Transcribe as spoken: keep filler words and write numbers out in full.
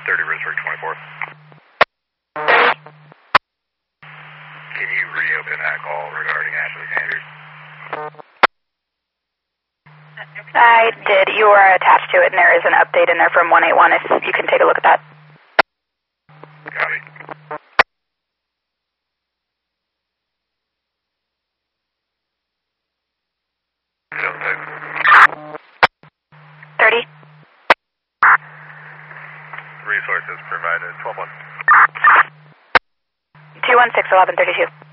thirty, Roseburg twenty-four. Can you reopen that call regarding Ashley Sanders? I did. You are attached to it, and there is an update in there from one eight one if you can take a look at that. Got it. thirty. Resources provided, twelve one. two one six eleven thirty-two.